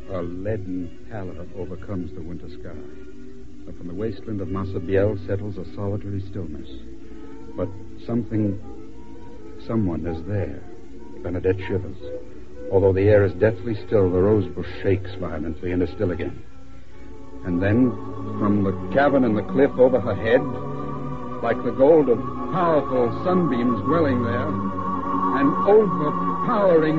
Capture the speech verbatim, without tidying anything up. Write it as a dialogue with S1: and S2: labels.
S1: A leaden pallor overcomes the winter sky. And from the wasteland of Massabielle settles a solitary stillness. But something, someone is there. Bernadette shivers. Although the air is deathly still, the rosebush shakes violently and is still again. And then, from the cabin in the cliff over her head, like the gold of powerful sunbeams dwelling there, an overpowering